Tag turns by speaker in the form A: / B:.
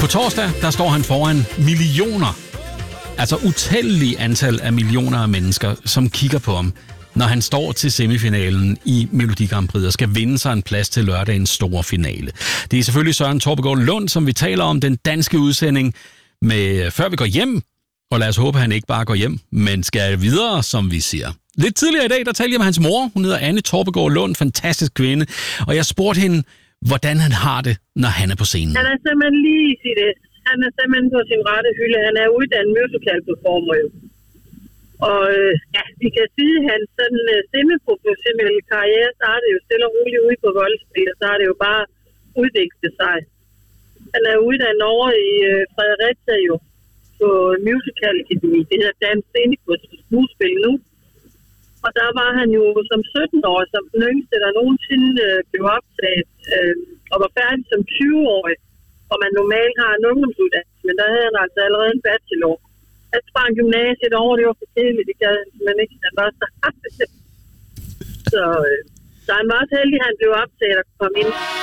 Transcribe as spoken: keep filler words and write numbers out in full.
A: På torsdag, der står han foran millioner, altså utallige antal af millioner af mennesker, som kigger på ham, når han står til semifinalen i Melodi Grand Prix og skal vinde sig en plads til lørdagens store finale. Det er selvfølgelig Søren Torpegaard Lund, som vi taler om, den danske udsending med Før vi går hjem, og lad os håbe, at han ikke bare går hjem, men skal videre, som vi siger. Lidt tidligere i dag, der talte jeg med hans mor. Hun hedder Anne Torpegaard Lund, fantastisk kvinde, og jeg spurgte hende, hvordan han har det, når han er på scenen.
B: Han er simpelthen lige i det. Han er simpelthen på sin rette hylde. Han er uddannet musical performer jo. Og øh, ja, vi kan sige, at hans sådan uh, semi-professionelle karriere startede jo stille og roligt ude på Voldspil, og så har det jo bare udviklet sig. Han er uddannet over i øh, Fredericia jo, på Musical Academy. Det hedder Dansk Scenikurs for skuespil nu. Og der var han jo som sytten-årig, som den yngste, der nogensinde øh, blev optaget, øh, og var færdig som tyve-årig, hvor man normalt har en ungdomsuddannelse, men der havde han altså allerede en bachelor. Han sprang gymnasiet over, det var for kedeligt, det gad men ikke, han var så så, øh, så han var også heldig, at han blev optaget og kom ind.